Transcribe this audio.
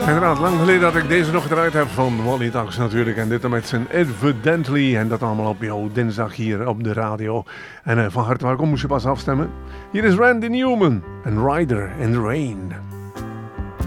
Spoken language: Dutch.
Inderdaad, lang geleden dat ik deze nog gedraaid heb van Wally Tax natuurlijk. En dit dan met zijn Evidently. En dat allemaal op jouw dinsdag hier op de radio. En van harte welkom, moest je pas afstemmen. Hier is Randy Newman en Rider in the Rain.